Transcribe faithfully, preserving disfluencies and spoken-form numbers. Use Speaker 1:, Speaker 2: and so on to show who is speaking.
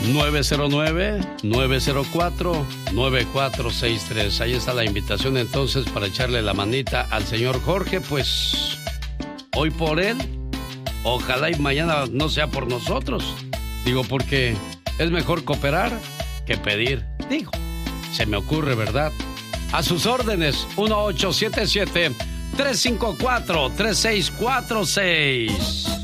Speaker 1: nueve cero nueve, nueve cero cuatro, nueve cuatro seis tres. Ahí está la invitación entonces para echarle la manita al señor Jorge. Pues hoy por él, ojalá y mañana no sea por nosotros. Digo, porque es mejor cooperar que pedir. Digo, se me ocurre, ¿verdad? A sus órdenes, uno ocho siete siete, tres cinco cuatro, tres seis cuatro seis.